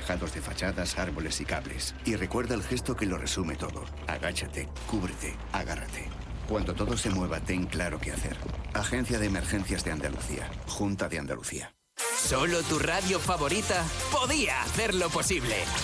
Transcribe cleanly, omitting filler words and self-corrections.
tejados de fachadas, árboles y cables. Y recuerda el gesto que lo resume todo. Agáchate, cúbrete, agárrate. Cuando todo se mueva, ten claro qué hacer. Agencia de Emergencias de Andalucía. Junta de Andalucía. Solo tu radio favorita podía hacerlo posible.